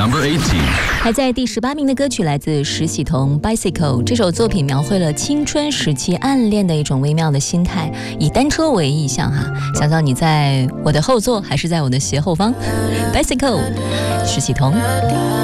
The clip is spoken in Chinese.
Number 18. 排在第18名的歌曲来自石喜彤 Bicycle。 这首作品描绘了青春时期暗恋的一种微妙的心态，以单车为意象哈，想想你在我的后座还是在我的斜后方。 Bicycle 石喜彤。